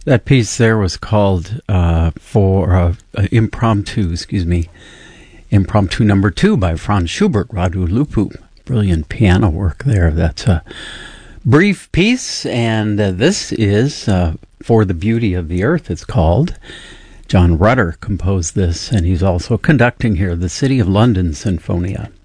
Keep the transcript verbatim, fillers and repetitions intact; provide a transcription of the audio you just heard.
That piece there was called uh, for uh, uh, impromptu, excuse me, impromptu number two by Franz Schubert, Radu Lupu. Brilliant piano work there. That's a brief piece, and uh, this is uh, For the Beauty of the Earth, it's called. John Rutter composed this, and he's also conducting here the City of London Sinfonia.